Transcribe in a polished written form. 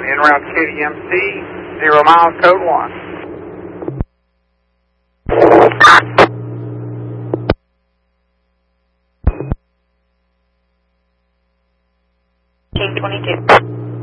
en route KDMC, 0 miles, code 1. Team 22.